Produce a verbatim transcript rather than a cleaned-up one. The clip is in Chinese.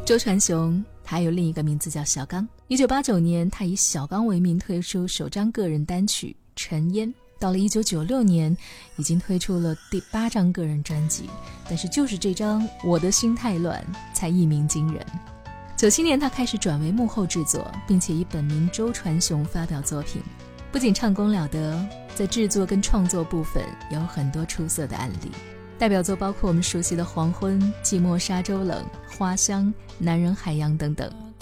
周传雄他有另一个名字叫小刚。一九八九年他以小刚为名推出首张个人单曲《尘烟》，到了一九九六年已经推出了第八张个人专辑，但是就是这张《我的心太乱》才一鸣惊人。九七年他开始转为幕后制作，并且以本名周传雄发表作品，不仅唱功了得，在制作跟创作部分有很多出色的案例。代表作包括我们熟悉的《黄昏》、《寂寞沙洲冷》、《花香》、《男人海洋》等等。